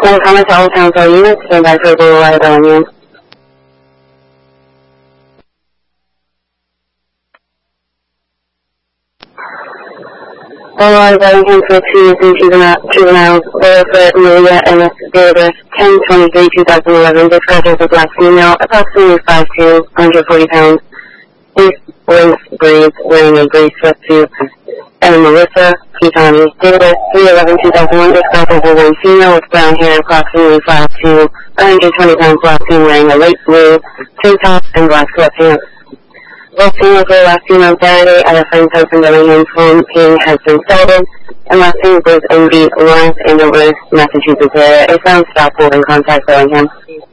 Comment to all towns or units, stand by for the light on you. All lines are in for 2 missing juveniles, Wilfred Maria and date of birth 10/23/2011, described as a black female, approximately 5'2", 140 pounds, waist braids, wearing a gray sweatsuit. And Melissa Kitani, date of birth 3/11/2001, described as a young female with brown hair, approximately 5'2", 120 pounds, black teen, wearing a light blue tank top and black sweatpants. Both females were last seen on Saturday at a friend's house in Billingham's. Home paying has been started, and last seen was in the Lawrence, Andover, Massachusetts area. A found stop holding contact Bellingham.